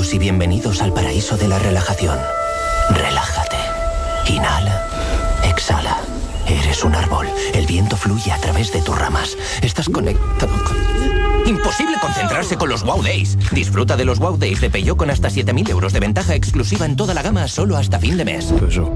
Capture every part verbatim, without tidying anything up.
Bienvenidos y bienvenidos al paraíso de la relajación. Relájate. Inhala. Exhala. Eres un árbol. El viento fluye a través de tus ramas. Estás conectado con... Imposible concentrarse con los Wow Days. Disfruta de los Wow Days de Peugeot con hasta siete mil euros de ventaja exclusiva en toda la gama solo hasta fin de mes.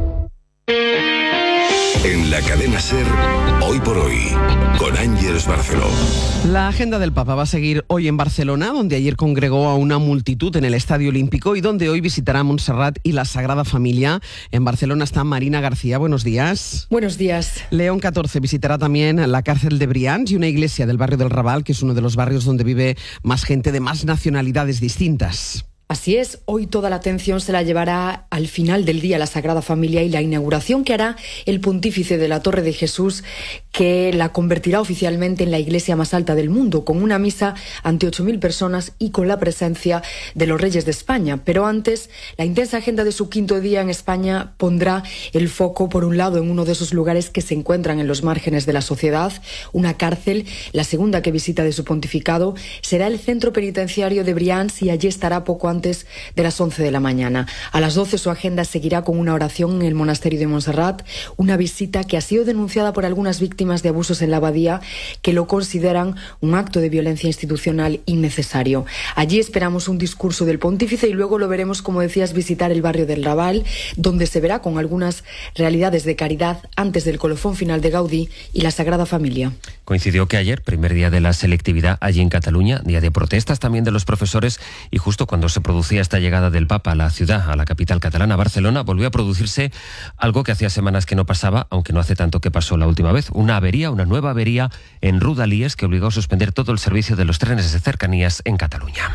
En la cadena SER, Hoy por Hoy, con Ángeles Barceló. La agenda del Papa va a seguir hoy en Barcelona, donde ayer congregó a una multitud en el Estadio Olímpico y donde hoy visitará Montserrat y la Sagrada Familia. En Barcelona está Marina García. Buenos días. Buenos días. León catorce visitará también la cárcel de Brians y una iglesia del barrio del Raval, que es uno de los barrios donde vive más gente de más nacionalidades distintas. Así es, hoy toda la atención se la llevará al final del día la Sagrada Familia y la inauguración que hará el pontífice de la Torre de Jesús, que la convertirá oficialmente en la iglesia más alta del mundo, con una misa ante ocho mil personas y con la presencia de los reyes de España. Pero antes, la intensa agenda de su quinto día en España pondrá el foco, por un lado, en uno de esos lugares que se encuentran en los márgenes de la sociedad, una cárcel. La segunda que visita de su pontificado será el centro penitenciario de Brians y allí estará poco antes antes de las once de la mañana. A las doce su agenda seguirá con una oración en el monasterio de Montserrat, una visita que ha sido denunciada por algunas víctimas de abusos en la abadía que lo consideran un acto de violencia institucional innecesario. Allí esperamos un discurso del pontífice y luego lo veremos, como decías, visitar el barrio del Raval, donde se verá con algunas realidades de caridad antes del colofón final de Gaudí y la Sagrada Familia. Coincidió que ayer, primer día de la selectividad allí en Cataluña, día de protestas también de los profesores, y justo cuando se producía esta llegada del Papa a la ciudad, a la capital catalana, Barcelona, volvió a producirse algo que hacía semanas que no pasaba, aunque no hace tanto que pasó la última vez, una avería, una nueva avería en Rodalies que obligó a suspender todo el servicio de los trenes de cercanías en Cataluña.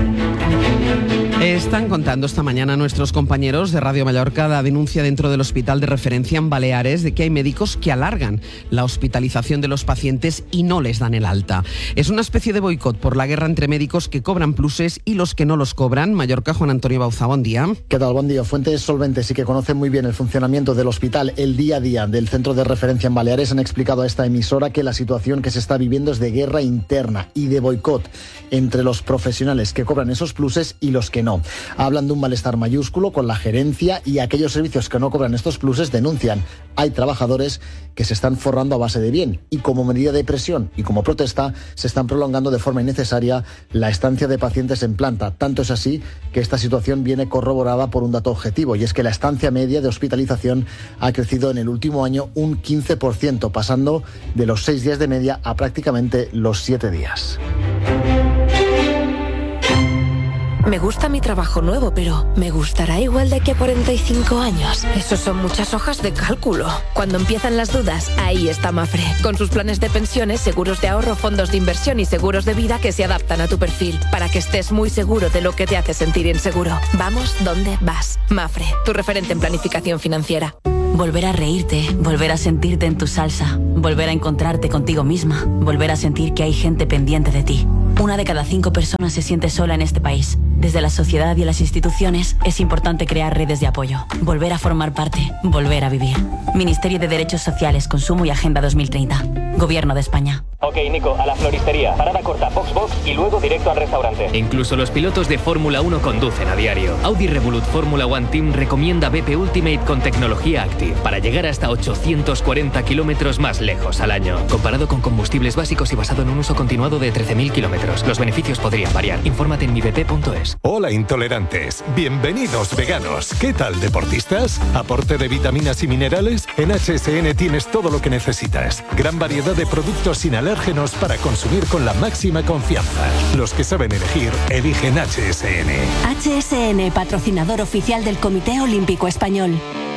Están contando esta mañana nuestros compañeros de Radio Mallorca la denuncia dentro del hospital de referencia en Baleares de que hay médicos que alargan la hospitalización de los pacientes y no les dan el alta. Es una especie de boicot por la guerra entre médicos que cobran pluses y los que no los cobran. Mallorca, Juan Antonio Bauza, buen día. ¿Qué tal? Buen día. Fuentes solventes y que conocen muy bien el funcionamiento del hospital, el día a día del centro de referencia en Baleares, han explicado a esta emisora que la situación que se está viviendo es de guerra interna y de boicot entre los profesionales que cobran esos pluses y los que no. Hablan de un malestar mayúsculo con la gerencia y aquellos servicios que no cobran estos pluses denuncian. Hay trabajadores que se están forrando a base de bien y como medida de presión y como protesta se están prolongando de forma innecesaria la estancia de pacientes en planta. Tanto es así que esta situación viene corroborada por un dato objetivo y es que la estancia media de hospitalización ha crecido en el último año un quince por ciento, pasando de los seis días de media a prácticamente los siete días. Me gusta mi trabajo nuevo, pero ¿me gustará igual de aquí a cuarenta y cinco años? Eso son muchas hojas de cálculo. Cuando empiezan las dudas, ahí está Mafre. Con sus planes de pensiones, seguros de ahorro, fondos de inversión y seguros de vida que se adaptan a tu perfil, para que estés muy seguro de lo que te hace sentir inseguro. Vamos donde vas. Mafre, tu referente en planificación financiera. Volver a reírte, volver a sentirte en tu salsa, volver a encontrarte contigo misma, volver a sentir que hay gente pendiente de ti. Una de cada cinco personas se siente sola en este país. Desde la sociedad y las instituciones es importante crear redes de apoyo, volver a formar parte, volver a vivir. Ministerio de Derechos Sociales, Consumo y Agenda dos mil treinta. Gobierno de España. Ok, Nico, a la floristería. Parada corta, box box y luego directo al restaurante. Incluso los pilotos de Fórmula uno conducen a diario. Audi Revolut Fórmula One Team recomienda B P Ultimate con tecnología Active para llegar hasta ochocientos cuarenta kilómetros más lejos al año. Comparado con combustibles básicos y basado en un uso continuado de trece mil kilómetros. Los beneficios podrían variar. Infórmate en mi b p punto es. Hola intolerantes, bienvenidos veganos. ¿Qué tal deportistas? ¿Aporte de vitaminas y minerales? En H S N tienes todo lo que necesitas. Gran variedad de productos sin alérgenos para consumir con la máxima confianza. Los que saben elegir, eligen H S N. H S N, patrocinador oficial del Comité Olímpico Español.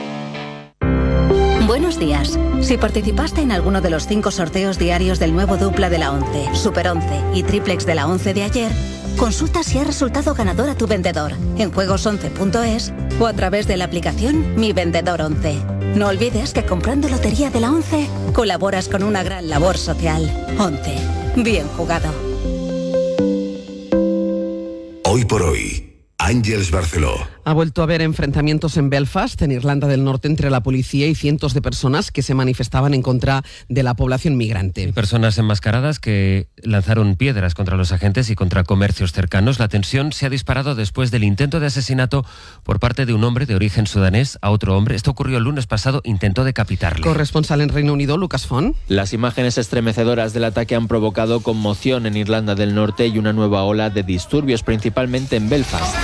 Buenos días. Si participaste en alguno de los cinco sorteos diarios del nuevo dupla de la once, Super once y Triplex de la once de ayer, consulta si ha resultado ganador a tu vendedor en juegos once punto es o a través de la aplicación Mi Vendedor once. No olvides que comprando lotería de la once colaboras con una gran labor social. once. Bien jugado. Hoy por hoy, Ángeles Barceló. Ha vuelto a haber enfrentamientos en Belfast, en Irlanda del Norte, entre la policía y cientos de personas que se manifestaban en contra de la población migrante. Personas enmascaradas que lanzaron piedras contra los agentes y contra comercios cercanos. La tensión se ha disparado después del intento de asesinato por parte de un hombre de origen sudanés a otro hombre. Esto ocurrió el lunes pasado, intentó decapitarle. Corresponsal en Reino Unido, Lucas Font. Las imágenes estremecedoras del ataque han provocado conmoción en Irlanda del Norte y una nueva ola de disturbios, principalmente en Belfast,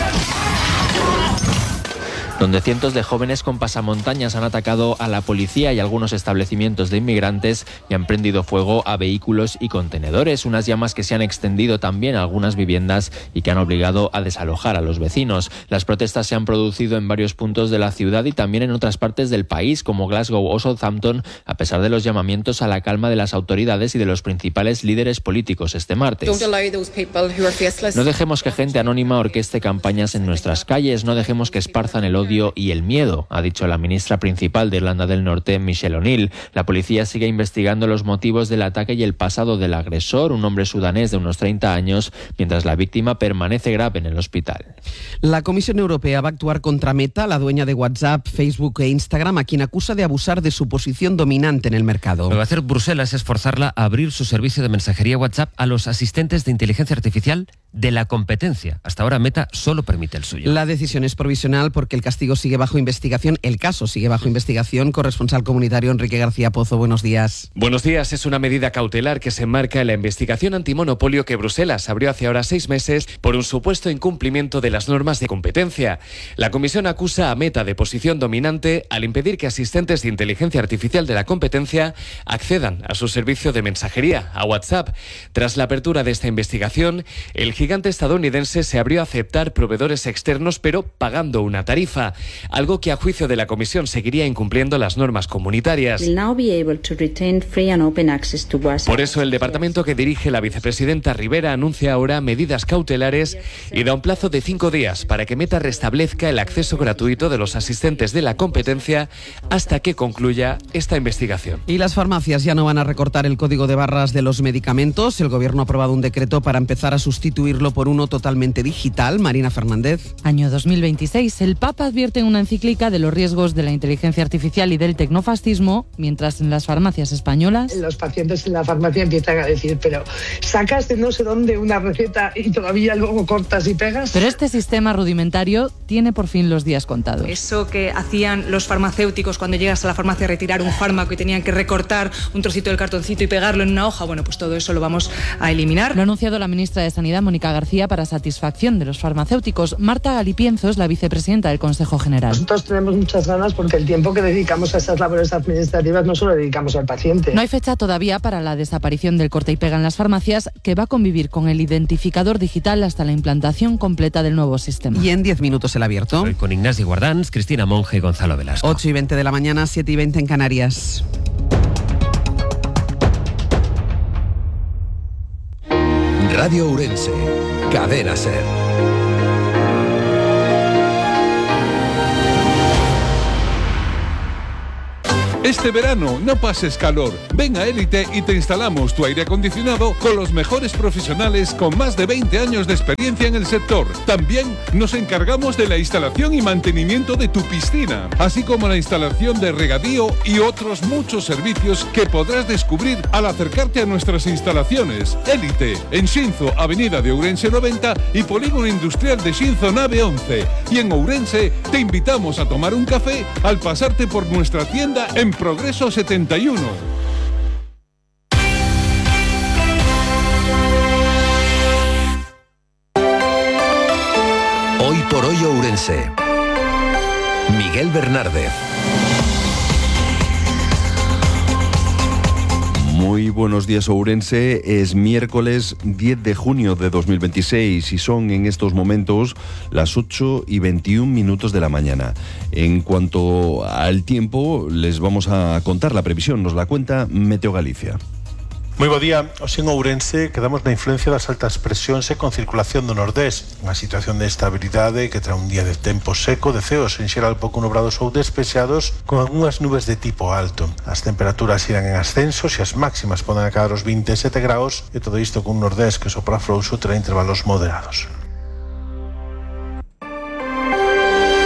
donde cientos de jóvenes con pasamontañas han atacado a la policía y algunos establecimientos de inmigrantes y han prendido fuego a vehículos y contenedores. Unas llamas que se han extendido también a algunas viviendas y que han obligado a desalojar a los vecinos. Las protestas se han producido en varios puntos de la ciudad y también en otras partes del país, como Glasgow o Southampton, a pesar de los llamamientos a la calma de las autoridades y de los principales líderes políticos este martes. No dejemos que gente anónima orqueste campañas en nuestras calles, no dejemos que esparzan el odio y el miedo, ha dicho la ministra principal de Irlanda del Norte, Michelle O'Neill. La policía sigue investigando los motivos del ataque y el pasado del agresor, un hombre sudanés de unos treinta años, mientras la víctima permanece grave en el hospital. La Comisión Europea va a actuar contra Meta, la dueña de WhatsApp, Facebook e Instagram, a quien acusa de abusar de su posición dominante en el mercado. Lo que va a hacer Bruselas es forzarla a abrir su servicio de mensajería WhatsApp a los asistentes de inteligencia artificial de la competencia. Hasta ahora Meta solo permite el suyo. La decisión es provisional porque el castigo sigue bajo investigación. El caso sigue bajo investigación. Corresponsal comunitario Enrique García Pozo, buenos días. Buenos días. Es una medida cautelar que se enmarca en la investigación antimonopolio que Bruselas abrió hace ahora seis meses por un supuesto incumplimiento de las normas de competencia. La comisión acusa a Meta de posición dominante al impedir que asistentes de inteligencia artificial de la competencia accedan a su servicio de mensajería, a WhatsApp. Tras la apertura de esta investigación, el gigante estadounidense se abrió a aceptar proveedores externos, pero pagando una tarifa, algo que a juicio de la Comisión seguiría incumpliendo las normas comunitarias. Por eso el departamento que dirige la vicepresidenta Rivera anuncia ahora medidas cautelares y da un plazo de cinco días para que Meta restablezca el acceso gratuito de los asistentes de la competencia hasta que concluya esta investigación. Y las farmacias ya no van a recortar el código de barras de los medicamentos. El Gobierno ha aprobado un decreto para empezar a sustituir por uno totalmente digital. Marina Fernández. Año dos mil veintiséis. El Papa advierte en una encíclica de los riesgos de la inteligencia artificial y del tecnofascismo, mientras en las farmacias españolas los pacientes en la farmacia empiezan a decir, pero sacas de no sé dónde una receta y todavía luego cortas y pegas. Pero este sistema rudimentario tiene por fin los días contados. Eso que hacían los farmacéuticos cuando llegas a la farmacia a retirar un fármaco y tenían que recortar un trocito del cartoncito y pegarlo en una hoja, bueno, pues todo eso lo vamos a eliminar. Lo ha anunciado la ministra de Sanidad, Mónica García, para satisfacción de los farmacéuticos. Marta Galipienzo es la vicepresidenta del Consejo General. Nosotros tenemos muchas ganas porque el tiempo que dedicamos a estas labores administrativas no solo dedicamos al paciente. No hay fecha todavía para la desaparición del corta y pega en las farmacias, que va a convivir con el identificador digital hasta la implantación completa del nuevo sistema. Y en diez minutos el abierto. Hoy con Ignasi Guardans, Cristina Monge y Gonzalo Velasco. ocho y veinte de la mañana, siete y veinte en Canarias. Radio Ourense, Cadena Ser. Este verano no pases calor. Ven a Élite y te instalamos tu aire acondicionado con los mejores profesionales con más de veinte años de experiencia en el sector. También nos encargamos de la instalación y mantenimiento de tu piscina, así como la instalación de regadío y otros muchos servicios que podrás descubrir al acercarte a nuestras instalaciones. Élite, en Xinzo, Avenida de Ourense noventa y Polígono Industrial de Xinzo, nave once. Y en Ourense te invitamos a tomar un café al pasarte por nuestra tienda en Progreso setenta y uno. Hoy por hoy Ourense. Miguel Bernárdez. Muy buenos días, Ourense. Es miércoles diez de junio de dos mil veintiséis y son en estos momentos las ocho y veintiún minutos de la mañana. En cuanto al tiempo, les vamos a contar la previsión. Nos la cuenta Meteo Galicia. Moi bo día. Hoxe en Ourense quedamos na influencia das altas presións e con circulación do nordés. Unha situación de estabilidade que trae un día de tempo seco, de ceos en xeral pouco nubrados ou despexados, con algunhas nubes de tipo alto. As temperaturas irán en ascenso e as máximas poden acadar os vinte e sete graus, e todo isto con un nordés que sopra frouxo trae intervalos moderados.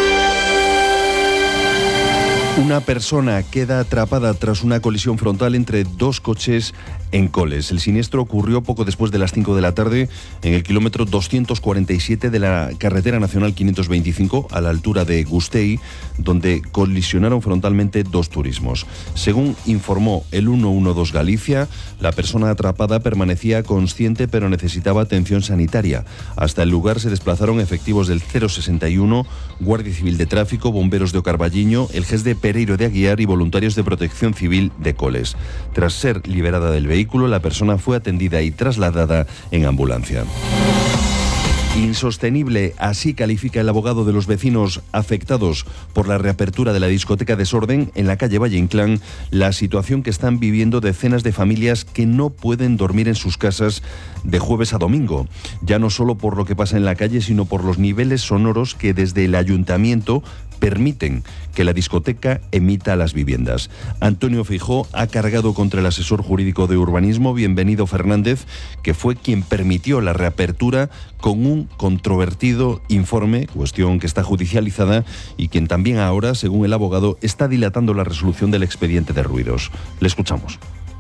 Una persona queda atrapada tras una colisión frontal entre dos coches en Coles. El siniestro ocurrió poco después de las cinco de la tarde en el kilómetro doscientos cuarenta y siete de la carretera nacional quinientos veinticinco, a la altura de Gustei, donde colisionaron frontalmente dos turismos. Según informó el ciento doce Galicia, la persona atrapada permanecía consciente pero necesitaba atención sanitaria. Hasta el lugar se desplazaron efectivos del cero sesenta y uno, Guardia Civil de Tráfico, bomberos de Ocarballiño, el G E S de Pereiro de Aguiar y voluntarios de Protección Civil de Coles. Tras ser liberada del vehículo, la persona fue atendida y trasladada en ambulancia. Insostenible, así califica el abogado de los vecinos afectados por la reapertura de la discoteca Desorden en la calle Valle Inclán, la situación que están viviendo decenas de familias que no pueden dormir en sus casas de jueves a domingo, ya no solo por lo que pasa en la calle, sino por los niveles sonoros que desde el ayuntamiento permiten que la discoteca emita a las viviendas. Antonio Feijóo ha cargado contra el asesor jurídico de urbanismo, Bienvenido Fernández, que fue quien permitió la reapertura con un controvertido informe, cuestión que está judicializada y quien también ahora, según el abogado, está dilatando la resolución del expediente de ruidos. Le escuchamos.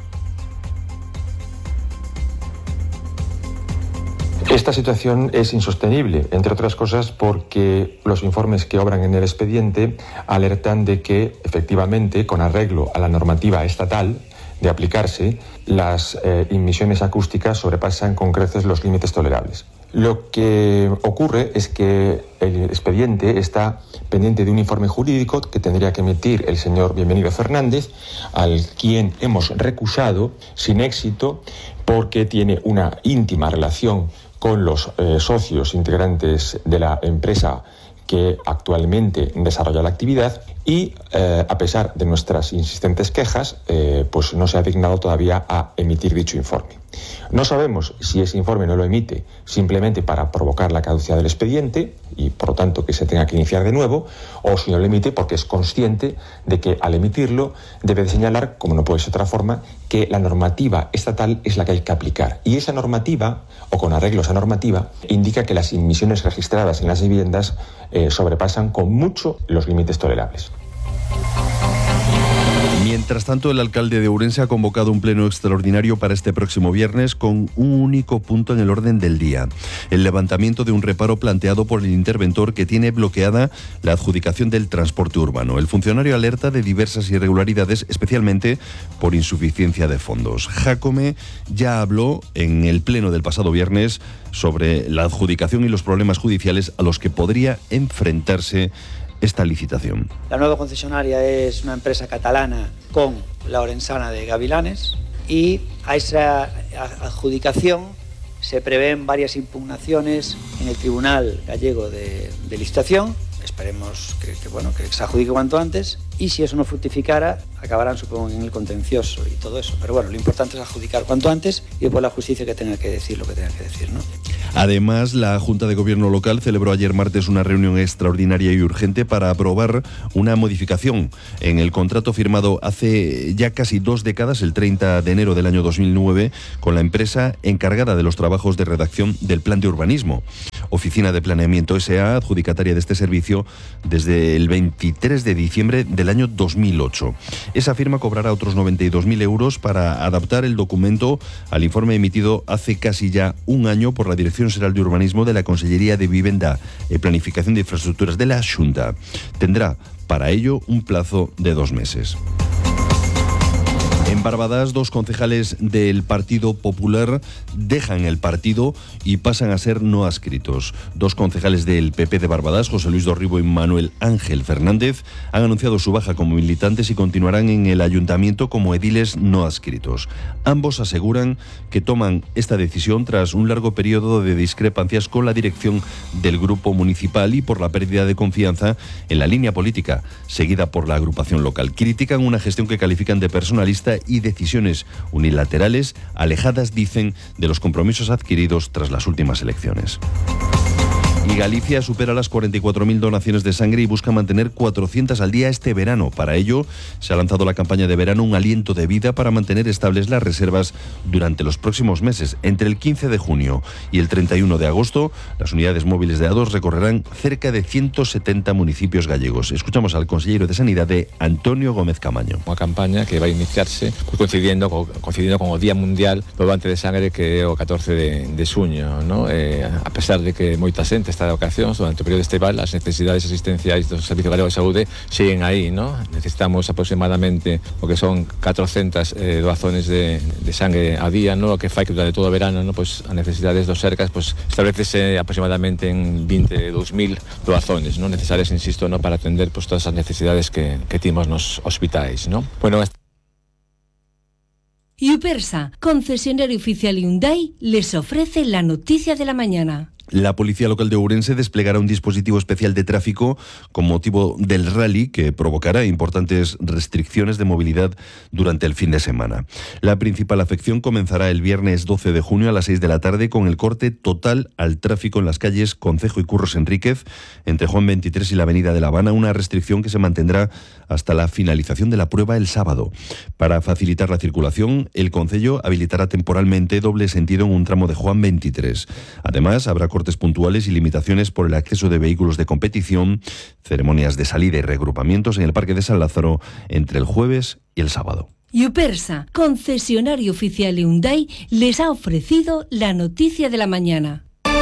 Esta situación es insostenible, entre otras cosas porque los informes que obran en el expediente alertan de que, efectivamente, con arreglo a la normativa estatal de aplicarse, las eh, emisiones acústicas sobrepasan con creces los límites tolerables. Lo que ocurre es que el expediente está pendiente de un informe jurídico que tendría que emitir el señor Bienvenido Fernández, al quien hemos recusado sin éxito porque tiene una íntima relación con los eh, socios integrantes de la empresa que actualmente desarrolla la actividad y, eh, a pesar de nuestras insistentes quejas, eh, pues no se ha dignado todavía a emitir dicho informe. No sabemos si ese informe no lo emite simplemente para provocar la caducidad del expediente y, por lo tanto, que se tenga que iniciar de nuevo, o si no lo emite porque es consciente de que, al emitirlo, debe de señalar, como no puede ser de otra forma, que la normativa estatal es la que hay que aplicar. Y esa normativa, o con arreglo a esa normativa, indica que las emisiones registradas en las viviendas eh, sobrepasan con mucho los límites tolerables. Mientras tanto, el alcalde de Ourense ha convocado un pleno extraordinario para este próximo viernes con un único punto en el orden del día: el levantamiento de un reparo planteado por el interventor que tiene bloqueada la adjudicación del transporte urbano. El funcionario alerta de diversas irregularidades, especialmente por insuficiencia de fondos. Jácome ya habló en el pleno del pasado viernes sobre la adjudicación y los problemas judiciales a los que podría enfrentarse esta licitación. La nueva concesionaria es una empresa catalana con la orensana de Gavilanes y a esa adjudicación se prevén varias impugnaciones en el Tribunal Gallego de, de Licitación. Esperemos que, que, bueno, que se adjudique cuanto antes, y si eso no fructificara, acabarán, supongo, en el contencioso y todo eso. Pero bueno, lo importante es adjudicar cuanto antes y después la justicia que tenga que decir lo que tenga que decir, ¿no? Además, la Junta de Gobierno local celebró ayer martes una reunión extraordinaria y urgente para aprobar una modificación en el contrato firmado hace ya casi dos décadas, el treinta de enero del año dos mil nueve, con la empresa encargada de los trabajos de redacción del Plan de Urbanismo. Oficina de Planeamiento S A, adjudicataria de este servicio desde el veintitrés de diciembre del año dos mil ocho. Esa firma cobrará otros noventa y dos mil euros para adaptar el documento al informe emitido hace casi ya un año por la Dirección Xeral de Urbanismo de la Consellería de Vivenda y Planificación de Infraestructuras de la Xunta. Tendrá para ello un plazo de dos meses. En Barbadas, dos concejales del Partido Popular dejan el partido y pasan a ser no adscritos. Dos concejales del P P de Barbadas, José Luis Dorribo y Manuel Ángel Fernández, han anunciado su baja como militantes y continuarán en el ayuntamiento como ediles no adscritos. Ambos aseguran que toman esta decisión tras un largo periodo de discrepancias con la dirección del grupo municipal y por la pérdida de confianza en la línea política seguida por la agrupación local. Critican una gestión que califican de personalista y decisiones unilaterales alejadas, dicen, de los compromisos adquiridos tras las últimas elecciones. Y Galicia supera las cuarenta y cuatro mil donaciones de sangre y busca mantener cuatrocientas al día este verano. Para ello, se ha lanzado la campaña de verano Un aliento de vida para mantener estables las reservas durante los próximos meses. Entre el quince de junio y el treinta y uno de agosto, las unidades móviles de A D O S recorrerán cerca de ciento setenta municipios gallegos. Escuchamos al consejero de Sanidad, de Antonio Gómez Camaño. Una campaña que va a iniciarse coincidiendo, coincidiendo con el Día Mundial do Banque de Sangre, que é o catorce de xuño, ¿no? Eh, a pesar de que moita xente está de ocasións durante o período estival, as necesidades asistenciais do Servicio Galego de Saúde siguen aí, ¿no? Necesitamos aproximadamente o que son catrocentas eh, doazones de, de sangre a día, ¿no? O que fai que durante todo o verano, ¿no? Pues as necesidades dos cercas pues establecese aproximadamente en veinte e dous mil doazones, ¿no? Necesarias, insisto, ¿no? Para atender pues todas as necesidades que, que timos nos hospitais, ¿no? Bueno, Yupersa, concesionario oficial Hyundai, les ofrece la noticia de la mañana. La Policía Local de Ourense desplegará un dispositivo especial de tráfico con motivo del rally que provocará importantes restricciones de movilidad durante el fin de semana. La principal afección comenzará el viernes doce de junio a las seis de la tarde con el corte total al tráfico en las calles Concejo y Curros Enríquez, entre Juan veintitrés y la Avenida de La Habana, una restricción que se mantendrá hasta la finalización de la prueba el sábado. Para facilitar la circulación, el concello habilitará temporalmente doble sentido en un tramo de Juan veintitrés. Además, habrá cortes puntuales y limitaciones por el acceso de vehículos de competición, ceremonias de salida y reagrupamientos en el Parque de San Lázaro entre el jueves y el sábado. Yupersa, concesionario oficial Hyundai, les ha ofrecido la noticia de la mañana.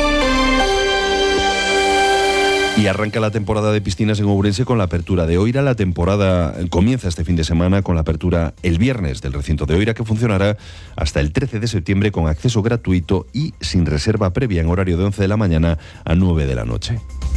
Y arranca la temporada de piscinas en Ourense con la apertura de Oira. La temporada comienza este fin de semana con la apertura el viernes del recinto de Oira, que funcionará hasta el trece de septiembre con acceso gratuito y sin reserva previa, en horario de once de la mañana a nueve de la noche.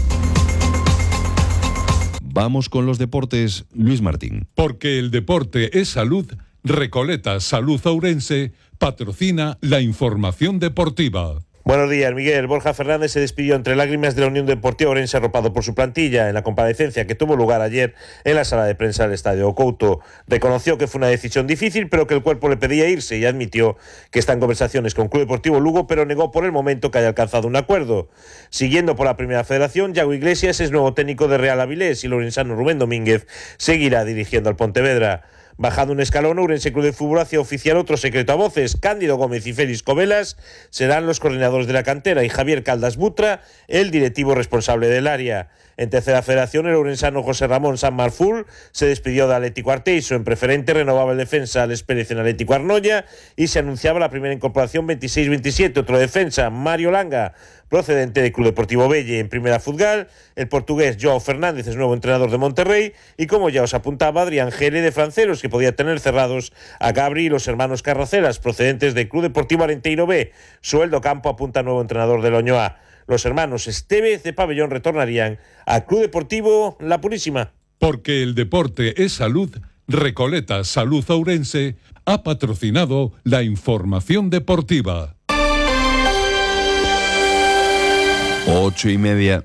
Vamos con los deportes. Luis Martín. Porque el deporte es salud, Recoleta Salud Ourense patrocina la información deportiva. Buenos días, Miguel. Borja Fernández se despidió entre lágrimas de la Unión Deportiva Ourense, arropado por su plantilla en la comparecencia que tuvo lugar ayer en la sala de prensa del Estadio Couto. Reconoció que fue una decisión difícil, pero que el cuerpo le pedía irse, y admitió que está en conversaciones con Club Deportivo Lugo, pero negó por el momento que haya alcanzado un acuerdo. Siguiendo por la Primera Federación, Yago Iglesias es nuevo técnico de Real Avilés y el orensano Rubén Domínguez seguirá dirigiendo al Pontevedra. Bajando un escalón, Ourense Club de Fútbol hacia oficial otro secreto a voces. Cándido Gómez y Félix Covelas serán los coordinadores de la cantera y Javier Caldas Butra el directivo responsable del área. En Tercera Federación, el ourensano José Ramón San Marful se despidió de Atlético Arteiso. En preferente renovaba el defensa Alex Pérez en Atlético Arnoya y se anunciaba la primera incorporación veintiséis veintisiete. Otro defensa, Mario Langa, procedente del Club Deportivo Belle. En Primera Fútbol, el portugués Joao Fernández es nuevo entrenador de Monterrey y, como ya os apuntaba, Adrián Gele de Franceros, que podía tener cerrados a Gabri y los hermanos Carraceras, procedentes del Club Deportivo Arenteiro B. Sueldo Campo apunta nuevo entrenador del Oñoa. Los hermanos Estevez de Pabellón retornarían al Club Deportivo La Purísima. Porque el deporte es salud, Recoleta Salud Ourense ha patrocinado la información deportiva. Ocho y media.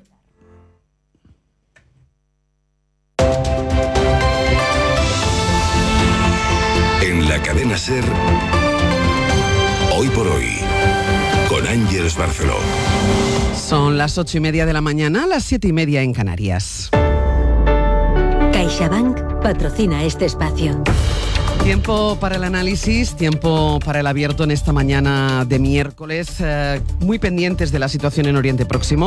En la cadena SER, hoy por hoy, con Ángeles Barceló. Son las ocho y media de la mañana, las siete y media en Canarias. CaixaBank patrocina este espacio. Tiempo para el análisis, tiempo para el abierto en esta mañana de miércoles, eh, muy pendientes de la situación en Oriente Próximo.